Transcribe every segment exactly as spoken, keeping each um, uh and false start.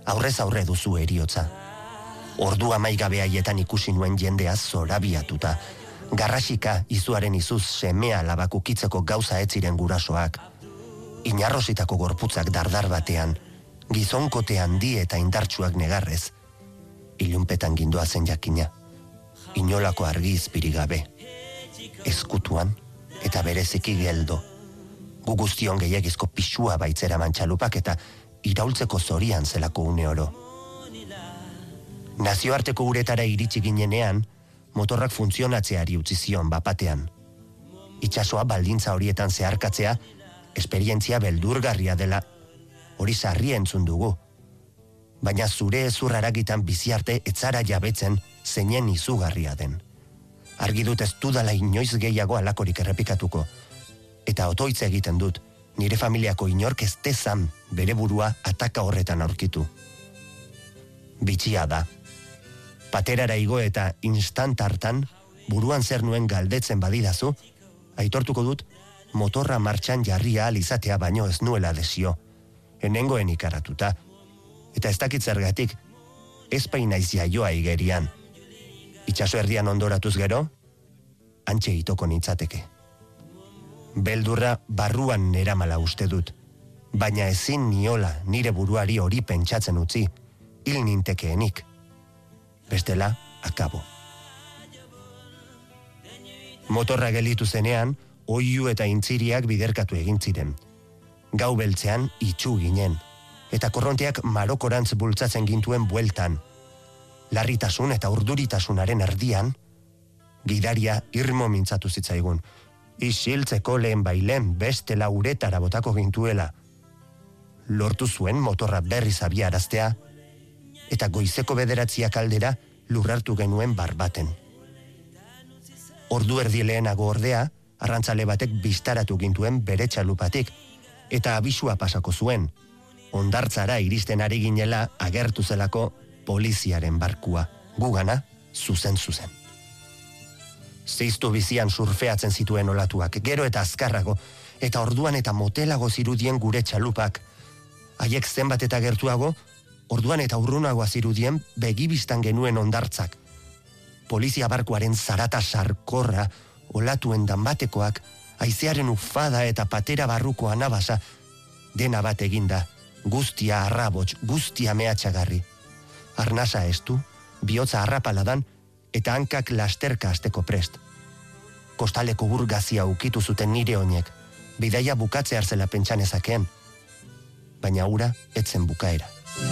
aurrez aurre duzu eriotza. Ordu amaigabe haietan ikusi nuen jendea zorabiatuta. Garrasika izuaren izuz semea labakukitzeko gauza etziren gurasoak. Inarrositako gorputzak dardar batean, gizonkote handi eta indartsuak negarrez. Ilunpetan gindua zen jakina. Inolako argi izpirigabe. Ezkutuan eta bereziki geldo. Gu guztion gehiagizko pisua baitzera mantxalupak eta iraultzeko zorian zelako une oro. Nazioarteko uretara iritsi ginenean, motorrak funtzionatzeari utzi zion bapatean. Itsasoa baldintza horietan zeharkatzea, esperientzia beldurgarria dela, hori sarri entzun dugu. Baina zure ezurraragitan bizi arte etzara jabetzen zeinen izugarria den. Argi dut ez dudala inoiz gehiago alakorik errepikatuko, eta otoitz egiten dut, nire familiako inork ez dezan bere burua ataka horretan aurkitu. Bitxia da. Paterara igo eta instant hartan, buruan zer nuen galdetzen badidazu, aitortuko dut, motorra martxan jarria alizatea baino ez nuela desio, enengoen ikaratuta, eta ez dakit zergatik, ez painaiz jaioa igerian. Itxaso erdian ondoratuz gero, antxe itoko nintzateke. Beldurra barruan neramala uste dut, baina ezin niola nire buruari hori pentsatzen utzi, hil nintekeenik. Bestela, akabo. Motorra gelitu zenean, oihu eta intziriak biderkatu egin ziren. Gau beltzean itxu ginen, eta korronteak marokorantz bultzatzen gintuen bueltan. Larritasun eta urduritasunaren erdian, gidaria irmo mintzatu zitzaigun. Isiltzeko lehen bailen bestela uretara botako gintuela. Lortu zuen motorra berriz abiaraztea, eta goizeko bederatziak aldera lurrartu genuen barbaten. Ordu erdi lehenago ordea, arrantzale batek bistaratu gintuen bere txalupatik, eta abisua pasako zuen. Hondartzara iristen ari ginela agertu zelako poliziaren barkua, gugana zuzen zuzen. Zeiztu bizian surfeatzen zituen olatuak, gero eta azkarrago, eta orduan eta motelago zirudien gure txalupak. Haiek zenbat eta gertuago, orduan eta urrunagoa zirudien begibistan genuen hondartzak. Polizia barkuaren zarata sarkorra, olatuen danbatekoak, haizearen ufada eta patera barruko anabasa, dena bat eginda, guztia arrabots, guztia mehatxagarri. Arnasa estu, bihotza harrapaladan, eta hankak lasterka asteko prest. Kostaleko burgazia ukitu zuten nire honek, bidaia bukatze hartzela pentsanezakeen, baina ura etzen bukaera.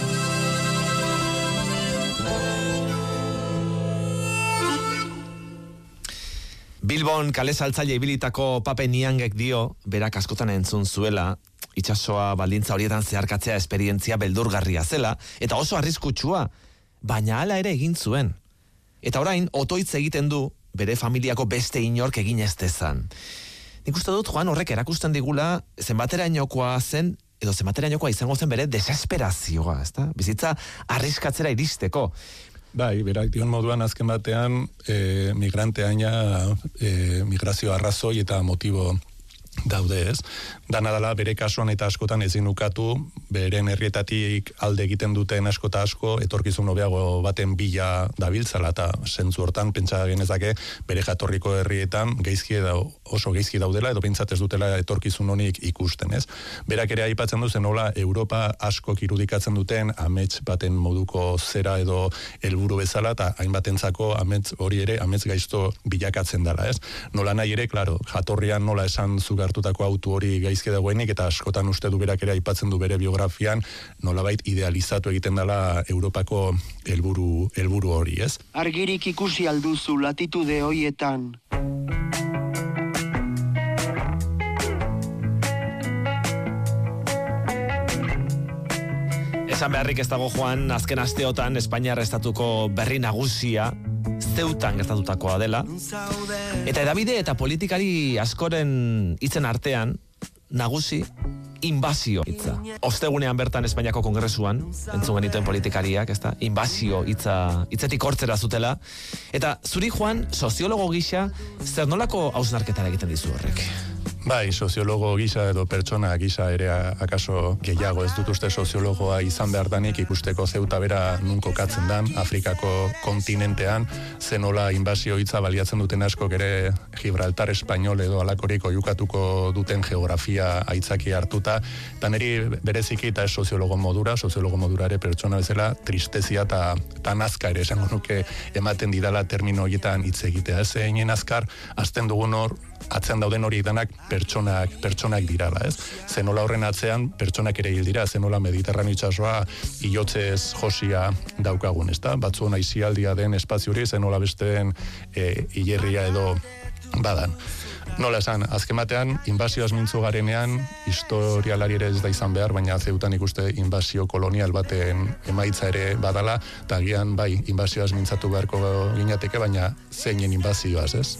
Bilbon kale saltzaile ibilitako Pape Niangek dio, berak askotan entzun zuela, itsasoa baldintza horietan zeharkatzea esperientzia beldurgarria zela, eta oso arriskutsua, baina hala ere egin zuen. Eta orain, otoitz egiten du, bere familiako beste inork egin ez dezan. Nik uste dut, Juan, horrek erakusten digula, zenbaterainokoa zen, edo zenbaterainokoa izango zen bere desesperazioa, ezta? Bizitza arriskatzera iristeko. Bai, berak dion moduan azken batean, e, migranteaina, e, migrazio arrazoi eta motibo daude ez. Dana dela bere kasuan eta askotan ezin ukatu, beren herrietatik alde egiten duten asko eta asko, etorkizun hobeago baten bila dabiltzala, eta zentzu hortan pentsa genezake bere jatorriko herrietan geizki da, oso geizki daudela, edo pentsat ez dutela etorkizun honik ikusten ez. Berak ere aipatzen du zen nola Europa askok irudikatzen duten amets baten moduko zera edo helburu bezala, eta hainbatentzako amets hori ere amets gaizto bilakatzen dela ez. Nola nahi ere, klaro, jatorrian nola esan zuk hartutako autu hori gaizki dagoenik, eta askotan uste du berak ere aipatzen du bere biografian nolabait idealizatu egiten dela Europako helburu helburu hori, ez? Argirik ikusi alduzu latitude hoietan. Esan beharrik ez dago, Juan, azken asteotan Espainiar estatuko berri nagusia Zeutan gertatutakoa dela, eta edabide eta politikari askoren hitzen artean nagusi inbazio hitza. Ostegunean bertan Espainiako Kongresuan entzun genituen politikariak, ezta? Inbazio hitza hitzetik hortzera zutela, eta zuri, Juan, soziologo gisa zer nolako hausnarketara egiten dizu horrek? Bai, soziologo gisa edo pertsona gisa ere akaso gehiago ez dut uste soziologoa izan behar danik ikusteko zeuta bera nun kokatzen dan, Afrikako kontinentean, zenola inbasio hitza baliatzen duten askok ere Gibraltar espainol edo alakorik oiukatuko duten geografia aitzaki hartuta, eta niri bereziki eta ez soziologo modura, soziologo modura ere pertsona bezala tristezia eta ta nazka ere esango nuke ematen didala termino horietan hitz egitea. Ez egin azkar, azten dugun hor, atzean dauden hori danak pertsonak, pertsonak dirala, ez? Zenola horren atzean pertsonak ere hil dira, zenola Mediterraneo itsasoa ilotzez josia daukagun, ezta? Batzuen aisialdia den espaziuri, zenola besteen e, hilerria edo badan. Nola esan, azken batean, inbazioaz mintzu garenean, historialari ere ez da izan behar, baina zeutan ikuste inbazio kolonial baten emaitza ere badala, eta agian bai, inbazioaz mintzatu beharko ginateke, baina zeinen inbazioaz, ez?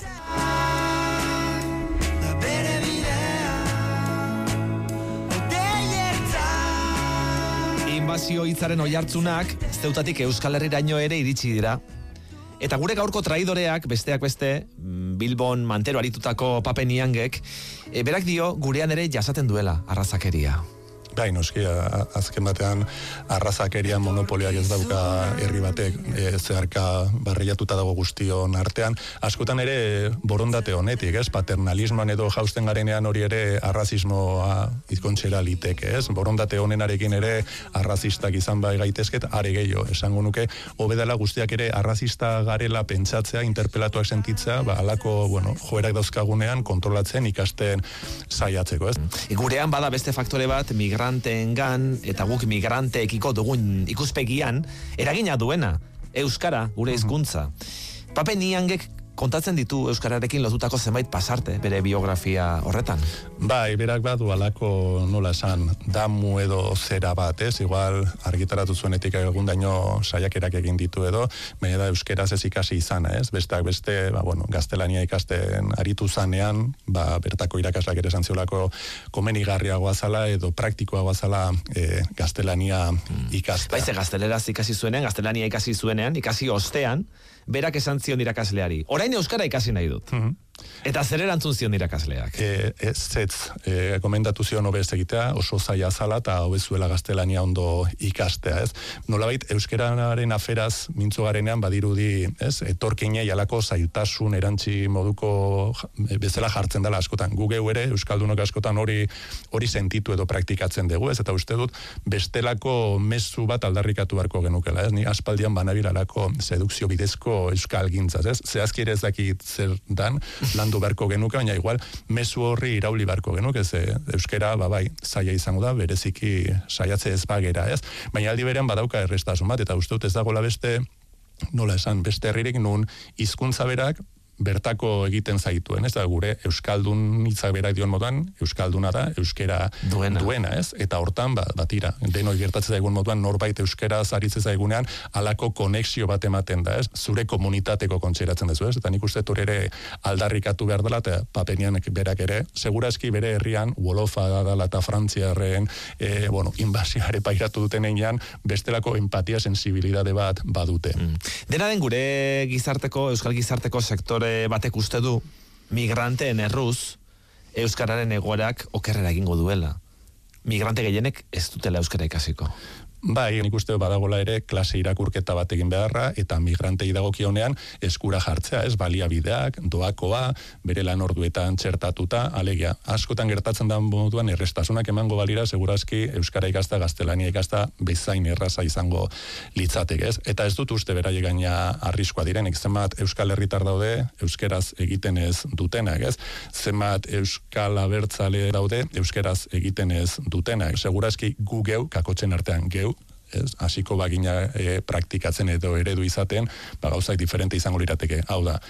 Inbazio hitzaren oihartzunak zeutatik Euskal Herriraino ere iritsi dira. Eta gure gaurko traidoreak, besteak beste, Bilbon mantero aritutako Pape Niangek, e, berak dio gurean ere jasaten duela arrazakeria. Bai, noski, azken batean arrazakeria monopoliak ez dauka herri batek e, zeharka barriatuta dago guztion artean. Askotan ere borondate honetik, ez? Paternalismoan edo jausten garenean hori ere arrazismoa izkontxera liteke, ez? Borondate honenarekin ere arrazistak izan bai gaitezket, are gehiago, esango nuke, hobedala guztiak ere arrazista garela pentsatzea, interpelatuak sentitzea, ba, alako, bueno, joerak dauzkagunean kontrolatzen ikasten saiatzeko, ez? Gurean bada beste faktore bat, migranteengan eta guk migranteekiko dugun ikuspegian eragina duena, euskara, gure hizkuntza. Pape Niangek kontatzen ditu euskararekin lotutako zenbait pasarte bere biografia horretan. Bai, berak badu alako nola esan damu edo zera bat, ez? Igual argitaratu zuenetik egun daño saiakerak egin ditu edo, baina da euskeraz ez ikasi izana, ez? Besteak beste, ba, bueno, gaztelania ikasten aritu zanean, ba, bertako irakaslak ere zantziolako komenigarriagoa zala edo praktikoagoa zala e, gaztelania ikastea. Baize, gazteleraz ikasi zuenean, gaztelania ikasi zuenean, ikasi ostean, berak esan zion irakasleari. Orain euskara ikasi nahi dut. Mm-hmm. Eta zer erantzun zion irakasleak? E, ez zetz, e, komendatu zion hobez egitea, oso zaila zala eta hobezuela gaztelania ondo ikastea, ez? Nolabait, euskeraren aferaz mintzo garenean badirudi, ez? Etorkinei alako zailtasun erantzi moduko bezala jartzen dela askotan. Gu geu ere, euskaldunok askotan hori hori sentitu edo praktikatzen dugu, ez? Eta uste dut, bestelako mezu bat aldarrikatu beharko genukela, ez? Ni aspaldian banabilalako sedukzio bidezko euskal gintzaz, ez? Zehazki ere ez dakit zer dan, landu beharko genuke, baina igual mezu horri irauli beharko genuke, ze euskera, ba bai, zaila izango da, bereziki saiatze ez bagera, ez? Baina aldi berean badauka errestasun bat, eta uste dut ez dagoela beste, nola esan, beste herririk nun hizkuntza berak bertako egiten zaituen, ez da gure euskaldun hitzak berak dion moduan, euskalduna da, euskera duena, duena ez? Eta hortan, ba, batira, denoi gertatzen zaigun moduan, norbait euskera zaritzen zaigunean, alako konexio bat ematen da, ez? Zure komunitateko kontxeratzen dezu, ez? Eta nik uste hori ere aldarrikatu behar dela, eta Pape Niangek berak ere, segurazki bere herrian, Wolofa dela eta Frantziarren, e, bueno, inbasioare pairatu duten einean, bestelako empatia sensibilidade bat badute. Mm. Dena den gure gizarteko, euskal gizarteko sektore batek uste du migranteen erruz euskararen egoerak okerrera egingo duela. Migrante gehienek ez dutela euskara ikasiko. Bai, nik uste badagola ere klase irakurketa bat egin beharra eta migrantei dagokionean eskura jartzea, ez baliabideak, doakoa, bere lan orduetan txertatuta, alegia. Askotan gertatzen da moduan errestasunak emango balira, segurazki euskara ikasta, gaztelania ikasta bezain erraza izango litzateke, ez? Eta ez dut uste beraiek gaina arriskoa direnik, zenbat euskal herritar daude euskeraz egiten ez dutenak, ez? Zenbat euskal abertzale daude euskeraz egiten ez dutenak. Segurazki gu geu, kakotzen artean geu, ez, hasiko bagina e, praktikatzen edo eredu izaten, ba gauzak diferente izango lirateke. Hau da,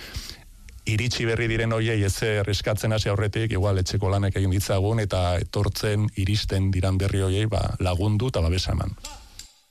iritsi berri diren hoiei ezer eskatzen hasi aurretik, igual etxeko lanek egin ditzagun eta etortzen iristen diran berri hoiei ba, lagundu eta babesa eman.